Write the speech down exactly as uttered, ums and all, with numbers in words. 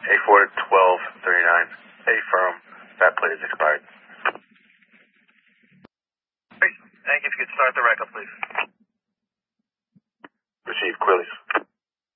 A four twelve thirty-nine. A firm. That plate is expired. Thank you. If you could start the record, please. Receive, Quillies.